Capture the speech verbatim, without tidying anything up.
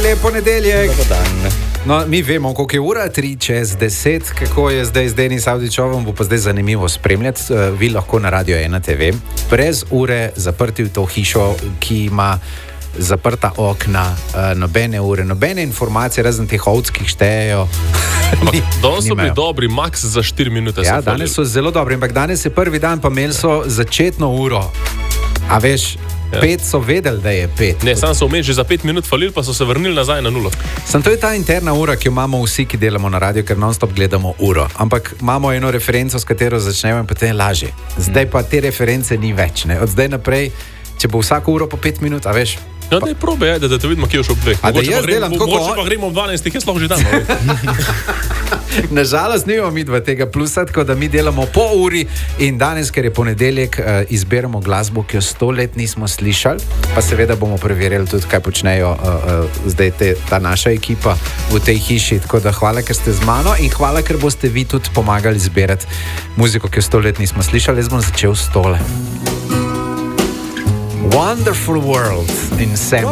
lep ponedeljek. Dobar dan. No, mi vemo, koliko je ura, tri čez deset, kako je zdaj z Denis Avdićovom, bo pa zdaj zanimivo spremljati. Vi lahko na Radio ena te ve, brez ure zaprti v to hišo, ki ima zaprta okna, nobene ure, nobene informacije, razen teh ovckih štejejo. Danes so bili dobri, maks za štiri minute. Ja, danes so zelo dobri, ampak danes je prvi dan, pa imeli so začetno uro. A veš, ja. Pet so vedeli, da je pet. Ne, sam so umeli že za pet minut falili, pa so se vrnili nazaj na nulo. Sam to je ta interna ura, ki jo imamo vsi, ki delamo na radiju, ker non-stop gledamo uro. Ampak imamo eno referenco, s katero začnemo in potem je lažje. Zdaj pa te reference ni več. Ne? Od zdaj naprej, če bo vsako uro po pet minut, a veš. Ja, da je probe, je, da, da te vidimo, kje je šel dveh. A da jaz delam tako, mogoče pa gremo ob dvanajstih, jaz lahko že tam. Nažalost, nimamo mi dva tega plusa, tako da mi delamo po uri in danes, ker je ponedeljek, izberemo glasbo, ki jo sto let nismo slišali, pa seveda bomo preverjali tudi, kaj počnejo uh, uh, zdaj te, ta naša ekipa v tej hiši. Tako da hvala, ker ste z mano in hvala, ker boste vi tudi pomagali zbirati muziko, ki jo sto let nismo slišali. Jaz bom začel s tole. Wonderful World in Sam